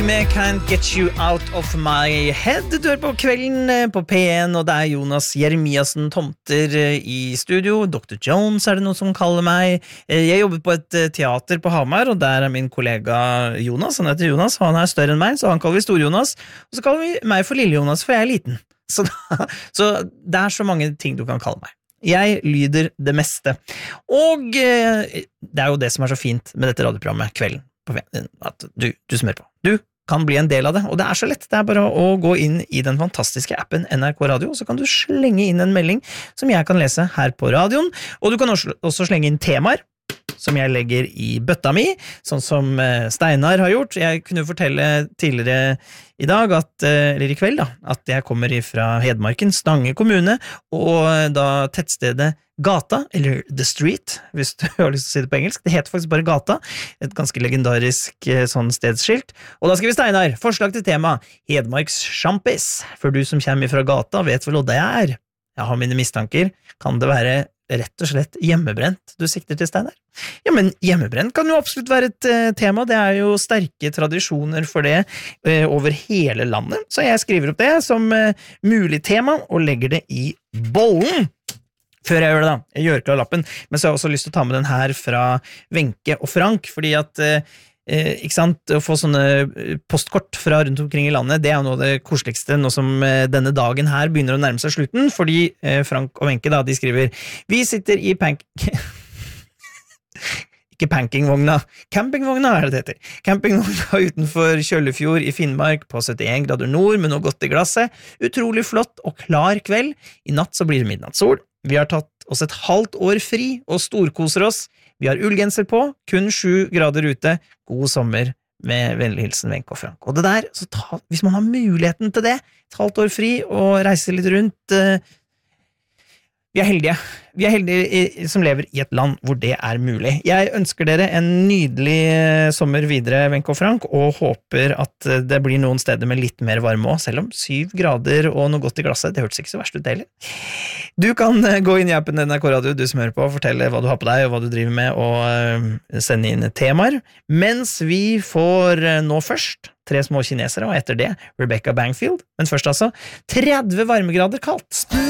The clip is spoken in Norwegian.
med Can't Get You Out of My Head. Du på kvelden på P1, og det Jonas Jeremiassen Tomter i studio. Dr. Jones det noen som kaller meg. Jeg jobber på et teater på Hamar, og der min kollega Jonas. Han heter Jonas, og han større enn meg, så han kaller vi Stor-Jonas. Og så kaller vi meg for Lille-Jonas, for jeg liten. Så det så mange ting du kan kalle meg. Jeg lyder det meste. Og det jo det som så fint med dette radioprogrammet Kvelden på P1, at du som hører på. Du kan bli en del av det, og det så lett. Det bare å gå inn i den fantastiske appen NRK Radio, så kan du slenge inn en melding som jeg kan lese her på radioen, og du kan også slenge inn temaer som jeg legger i bøtta mi, sånn som Steinar har gjort. Jeg kunne fortelle tidligere i dag, eller i kveld, at jeg kommer fra Hedmarken, Stange kommune, og da tettstedet Gata, eller The Street, hvis du har lyst til å si det på engelsk. Det heter faktisk bare Gata, et ganske legendarisk sånn stedsskilt. Og da skriver Steinar, forslag til tema, Hedmarks sjampis. For du som kommer fra Gata vet vel hva det Jeg har mine mistanker. Kan det være rett og slett hjemmebrent du sikter til, Steinar? Ja, men hjemmebrent kan jo absolutt være et tema. Det jo sterke tradisjoner for det over hele landet. Så jeg skriver opp det som mulig tema og legger det i bollen. Før jeg gjør det da, jeg gjør klar lappen, men så har jeg også lyst til å ta med den her fra Wenche og Frank, fordi at, ikke sant, å få sånne postkort fra rundt omkring i landet, det jo noe av det koseligste, nå som denne dagen her begynner å nærme seg slutten, fordi Frank og Wenche da, de skriver, vi sitter i ikke campingvogna det heter. Campingvogna utenfor Kjøllefjord i Finnmark på 71 grader nord med noe godt i glasset. Utrolig flott og klar kveld. I natt så blir det midnattssol. Vi har tatt oss et halvt år fri og storkoser oss. Vi har ullgenser på, kun 7 grader ute. God sommer med vennlig hilsen Wenche og Frank. Og det der, hvis man har muligheten til det, et halvt år fri og reise litt rundt, vi heldige. Vi heldige som lever i et land hvor det mulig. Jeg ønsker dere en nydelig sommer videre, Wenche og Frank, og håper at det blir noen steder med litt mer varme også, selv om 7 grader og noe godt i glasset, det hørtes ikke så verst ut deilig. Du kan gå inn i appen NRK Radio, du som hører på, og fortelle hva du har på deg og hva du driver med, og sende inn temaer, mens vi får nå først 3 små kinesere, og etter det Rebecca Bangfield, men først 30 varmegrader kaldt.